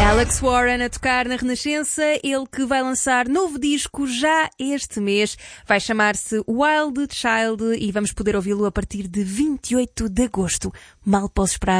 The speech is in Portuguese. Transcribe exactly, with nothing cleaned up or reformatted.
Alex Warren a tocar na Renascença, ele que vai lançar novo disco já este mês. Vai chamar-se Wild Child e vamos poder ouvi-lo a partir de vinte e oito de agosto. Mal posso esperar